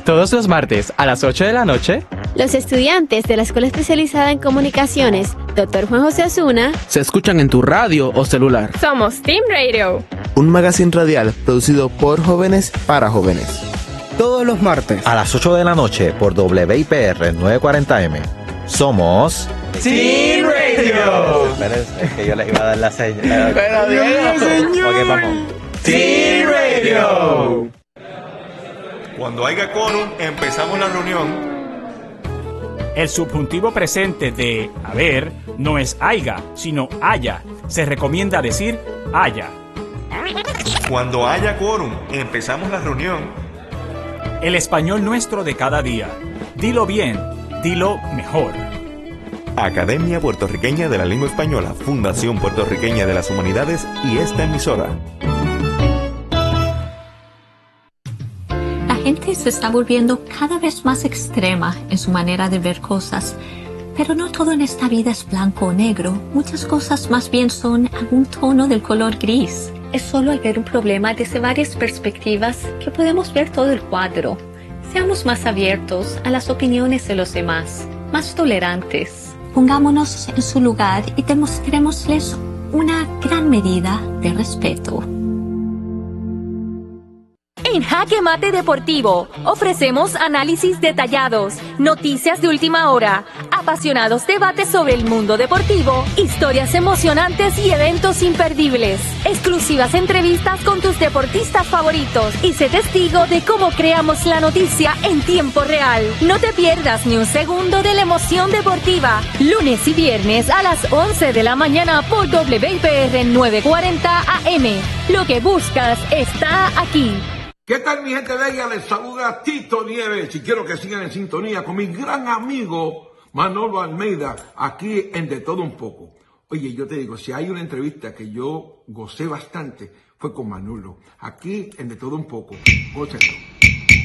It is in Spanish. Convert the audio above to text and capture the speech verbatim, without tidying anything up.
Todos los martes a las ocho de la noche, los estudiantes de la Escuela Especializada en Comunicaciones, doctor Juan José Osuna, se escuchan en tu radio o celular. Somos Team Radio, un magazine radial producido por jóvenes para jóvenes. Todos los martes a las ocho de la noche por W I P R novecientos cuarenta M. Somos Team Radio. Espérense, es que yo les iba a dar la señal. Pero Diego, ok, vamos. Team Radio. Cuando haya quórum, empezamos la reunión. El subjuntivo presente de haber no es haiga, sino haya. Se recomienda decir haya. Cuando haya quórum, empezamos la reunión. El español nuestro de cada día. Dilo bien, dilo mejor. Academia Puertorriqueña de la Lengua Española, Fundación Puertorriqueña de las Humanidades y esta emisora. La gente se está volviendo cada vez más extrema en su manera de ver cosas, pero no todo en esta vida es blanco o negro. Muchas cosas más bien son algún tono del color gris. Es solo al ver un problema desde varias perspectivas que podemos ver todo el cuadro. Seamos más abiertos a las opiniones de los demás, más tolerantes. Pongámonos en su lugar y demostrémosles una gran medida de respeto. En Jaque Mate Deportivo ofrecemos análisis detallados, noticias de última hora, apasionados debates sobre el mundo deportivo, historias emocionantes y eventos imperdibles, exclusivas entrevistas con tus deportistas favoritos y sé testigo de cómo creamos la noticia en tiempo real. No te pierdas ni un segundo de la emoción deportiva, lunes y viernes a las once de la mañana por W I P R novecientos cuarenta A M. Lo que buscas está aquí. ¿Qué tal, mi gente bella? Les saluda Tito Nieves y quiero que sigan en sintonía con mi gran amigo Manolo Almeida, aquí en De Todo Un Poco. Oye, yo te digo, si hay una entrevista que yo gocé bastante, fue con Manolo, aquí en De Todo Un Poco. Gócenlo.